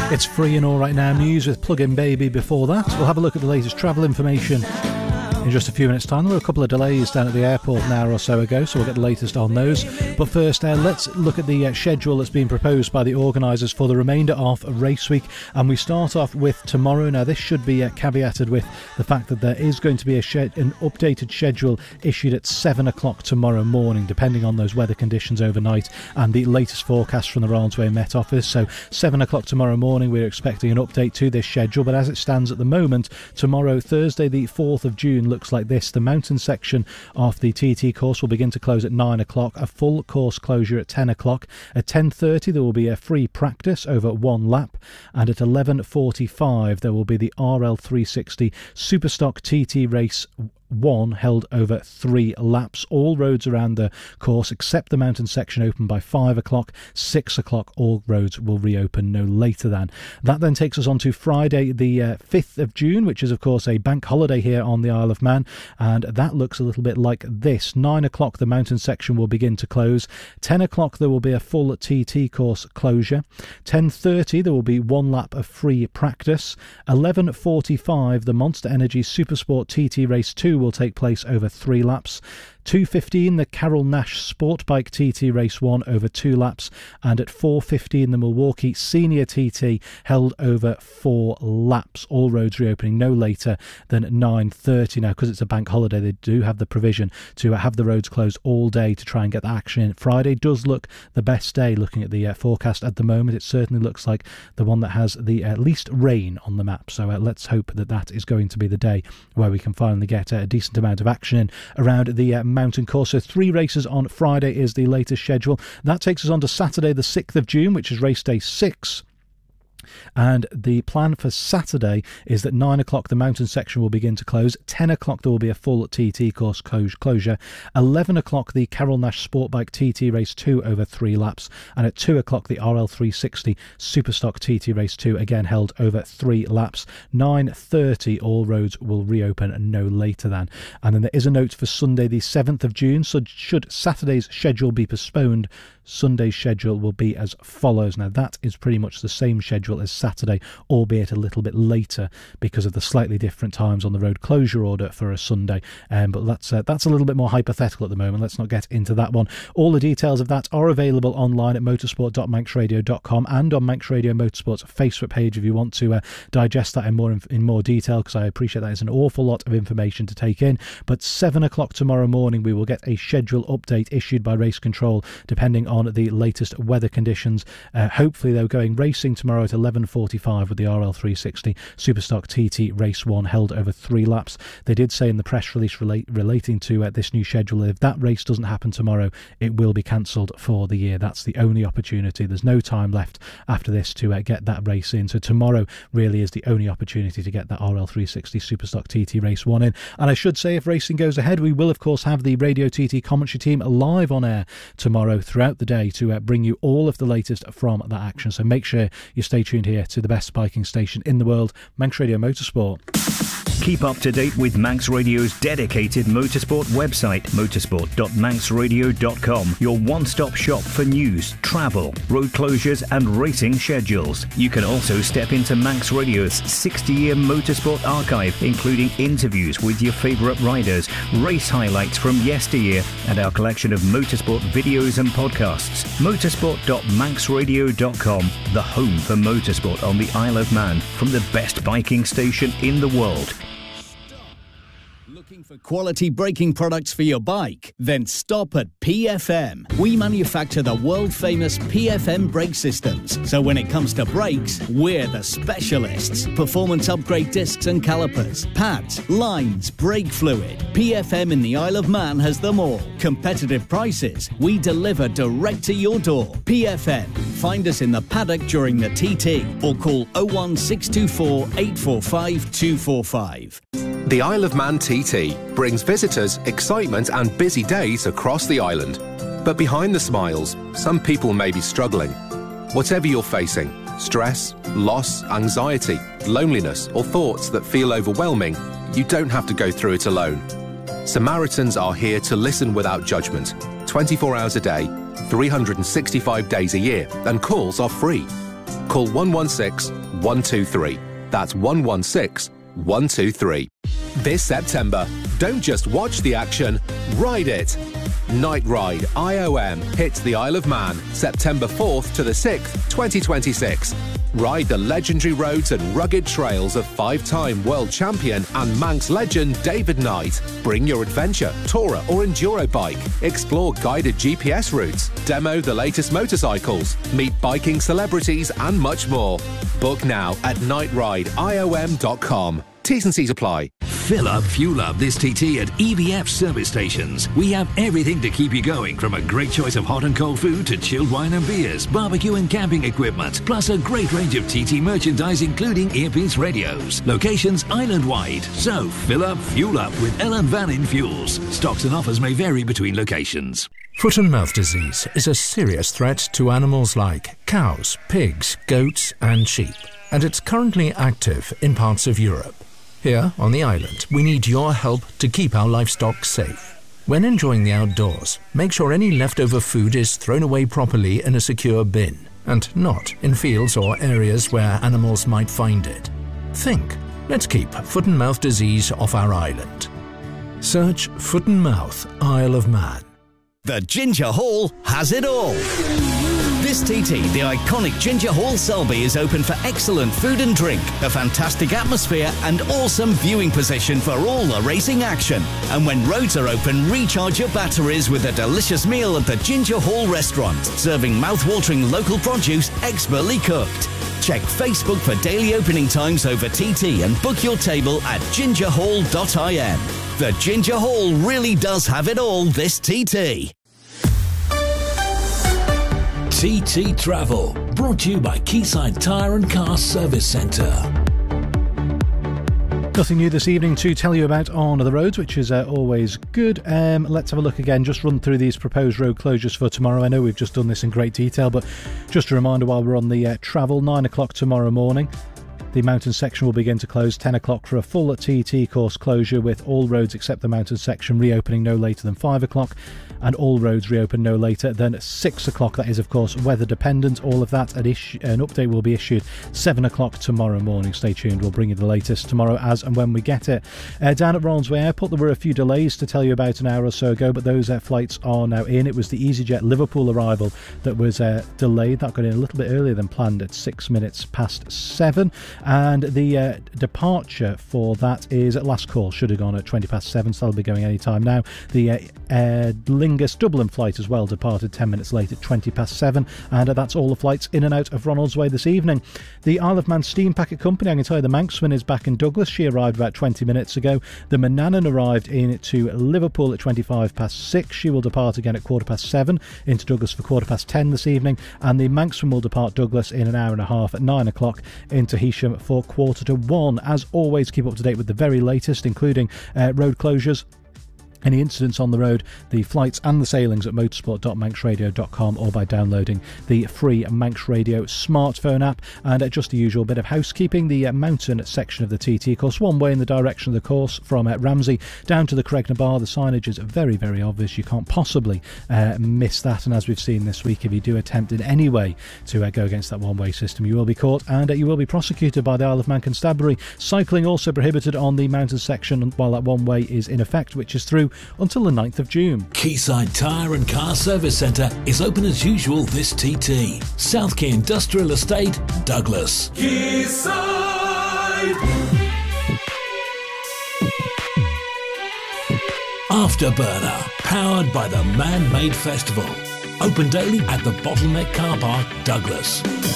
It's Free and All Right Now news with Plug-in Baby before that. We'll have a look at the latest travel information in just a few minutes' time. There were a couple of delays down at the airport an hour or so ago, so we'll get the latest on those. But first, let's look at the schedule that's been proposed by the organisers for the remainder of race week. And we start off with tomorrow. Now, this should be caveated with the fact that there is going to be an updated schedule issued at 7 o'clock tomorrow morning, depending on those weather conditions overnight and the latest forecast from the Railway Met Office. So 7 o'clock tomorrow morning, we're expecting an update to this schedule. But as it stands at the moment, tomorrow, Thursday, the 4th of June, looks like this. The mountain section of the TT course will begin to close at 9 o'clock, a full course closure at 10 o'clock. At 10:30 there will be a free practice over one lap, and at 11:45 there will be the RL360 Superstock TT Race 1 held over 3 laps. All roads around the course except the mountain section open by 5 o'clock. 6 o'clock all roads will reopen no later than. That then takes us on to Friday the 5th of June, which is of course a bank holiday here on the Isle of Man, and that looks a little bit like this. 9 o'clock the mountain section will begin to close. 10 o'clock there will be a full TT course closure. 10:30 there will be 1 lap of free practice. 11:45 the Monster Energy Supersport TT Race 2 will take place over 3 laps. 2:15 the Carroll Nash Sport Bike TT Race 1 over 2 laps, and at 4:15 the Milwaukee Senior TT held over 4 laps. All roads reopening no later than 9:30. Now, because it's a bank holiday, they do have the provision to have the roads closed all day to try and get the action in. Friday does look the best day. Looking at the forecast at the moment, it certainly looks like the one that has the least rain on the map. So let's hope that that is going to be the day where we can finally get a decent amount of action in around the mountain course. So 3 races on Friday is the latest schedule. That takes us on to Saturday the 6th of June, which is race day 6. And the plan for Saturday is that 9 o'clock the mountain section will begin to close. 10 o'clock there will be a full TT course closure. 11 o'clock the Carroll Nash Sport Bike TT Race 2 over 3 laps. And at 2 o'clock the RL360 Superstock TT Race 2 again held over 3 laps. 9:30 all roads will reopen no later than. And then there is a note for Sunday the 7th of June. So should Saturday's schedule be postponed, Sunday's schedule will be as follows. Now that is pretty much the same schedule as Saturday, albeit a little bit later because of the slightly different times on the road closure order for a Sunday. But that's a little bit more hypothetical at the moment. Let's not get into that one. All the details of that are available online at motorsport.manxradio.com and on Manx Radio Motorsport's Facebook page if you want to digest that in more detail, because I appreciate that is an awful lot of information to take in. But 7 o'clock tomorrow morning we will get a schedule update issued by Race Control depending on the latest weather conditions. Hopefully they're going racing tomorrow at 11:45 with the RL360 Superstock TT Race 1 held over 3 laps. They did say in the press release relating to this new schedule, if that race doesn't happen tomorrow, it will be cancelled for the year. That's the only opportunity. There's no time left after this to get that race in. So tomorrow really is the only opportunity to get that RL360 Superstock TT Race 1 in. And I should say, if racing goes ahead, we will of course have the Radio TT commentary team live on air tomorrow throughout the day to bring you all of the latest from that action. So make sure you stay tuned here to the best biking station in the world, Manx Radio Motorsport. Keep up to date with Manx Radio's dedicated motorsport website, motorsport.manxradio.com, your one-stop shop for news, travel, road closures and racing schedules. You can also step into Manx Radio's 60-year motorsport archive, including interviews with your favourite riders, race highlights from yesteryear, and our collection of motorsport videos and podcasts. motorsport.manxradio.com, the home for motorsport on the Isle of Man, from the best biking station in the world. Looking for quality braking products for your bike? Then stop at PFM. We manufacture the world-famous PFM brake systems. So when it comes to brakes, we're the specialists. Performance upgrade discs and calipers, pads, lines, brake fluid. PFM in the Isle of Man has them all. Competitive prices. We deliver direct to your door. PFM. Find us in the paddock during the TT or call 01624 845 245. The Isle of Man TT brings visitors excitement and busy days across the island. But behind the smiles, some people may be struggling. Whatever you're facing, stress, loss, anxiety, loneliness, or thoughts that feel overwhelming, you don't have to go through it alone. Samaritans are here to listen without judgment, 24 hours a day, 365 days a year, and calls are free. Call 116 123. That's 116 123. This September, don't just watch the action, ride it. Night Ride IOM hits the Isle of Man September 4th to the 6th, 2026. Ride the legendary roads and rugged trails of 5-time world champion and Manx legend David Knight. Bring your adventure, tourer or enduro bike. Explore guided GPS routes, demo the latest motorcycles, meet biking celebrities and much more. Book now at nightrideIOM.com. T's and C's apply. Fill up, fuel up this TT at EVF service stations. We have everything to keep you going, from a great choice of hot and cold food to chilled wine and beers, barbecue and camping equipment, plus a great range of TT merchandise including earpiece radios. Locations island-wide. So fill up, fuel up with Ellen Van In Fuels. Stocks and offers may vary between locations. Foot and mouth disease is a serious threat to animals like cows, pigs, goats and sheep, and it's currently active in parts of Europe. Here, on the island, we need your help to keep our livestock safe. When enjoying the outdoors, make sure any leftover food is thrown away properly in a secure bin, and not in fields or areas where animals might find it. Think. Let's keep foot and mouth disease off our island. Search Foot and Mouth Isle of Man. The Ginger Hall has it all. This TT, the iconic Ginger Hall Selby, is open for excellent food and drink, a fantastic atmosphere and awesome viewing position for all the racing action. And when roads are open, recharge your batteries with a delicious meal at the Ginger Hall restaurant, serving mouth-watering local produce expertly cooked. Check Facebook for daily opening times over TT and book your table at gingerhall.in. The Ginger Hall really does have it all this TT. TT Travel, brought to you by Quayside Tyre and Car Service Centre. Nothing new this evening to tell you about on the roads, which is always good. Let's have a look again, just run through these proposed road closures for tomorrow. I know we've just done this in great detail, but just a reminder while we're on the travel, 9 o'clock tomorrow morning. The mountain section will begin to close 10 o'clock for a full TT course closure, with all roads except the mountain section reopening no later than 5 o'clock and all roads reopen no later than 6 o'clock. That is, of course, weather dependent. All of that, an update will be issued 7 o'clock tomorrow morning. Stay tuned. We'll bring you the latest tomorrow as and when we get it. Down at Ronaldsway Airport, there were a few delays to tell you about an hour or so ago, but those flights are now in. It was the EasyJet Liverpool arrival that was delayed. That got in a little bit earlier than planned at 6 minutes past 7. And the departure for that is at last call. Should have gone at 20 past 7, so that'll be going any time now. The Lingus Dublin flight as well departed 10 minutes late at 20 past 7, and that's all the flights in and out of Ronaldsway this evening. The Isle of Man Steam Packet Company, I can tell you the Manxman is back in Douglas. She arrived about 20 minutes ago. The Manannan arrived into Liverpool at 25 past 6. She will depart again at 7:15 into Douglas for 10:15 this evening, and the Manxman will depart Douglas in an hour and a half at 9 o'clock into Heysham for 1:45. As always, keep up to date with the very latest, including road closures, any incidents on the road, the flights and the sailings at motorsport.manxradio.com, or by downloading the free Manx Radio smartphone app. And just the usual bit of housekeeping, the mountain section of the TT course, one way in the direction of the course from Ramsey down to the Cregna Bar. The signage is very, very obvious. You can't possibly miss that. And as we've seen this week, if you do attempt in any way to go against that one-way system, you will be caught and you will be prosecuted by the Isle of Man Constabulary. Cycling also prohibited on the mountain section while that one-way is in effect, which is through until the 9th of June. Quayside Tyre and Car Service Centre is open as usual this TT. South Quay Industrial Estate, Douglas. Quayside! Afterburner, powered by the Man-Made Festival. Open daily at the Bottleneck Car Park, Douglas.